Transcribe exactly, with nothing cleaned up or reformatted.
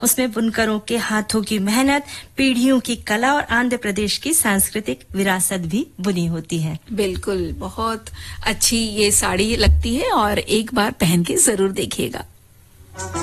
उसमें बुनकरों के हाथों की मेहनत, पीढ़ियों की कला और आंध्र प्रदेश की सांस्कृतिक विरासत भी बुनी होती है। बिल्कुल, बहुत अच्छी ये साड़ी लगती है और एक बार पहन के जरूर देखिएगा।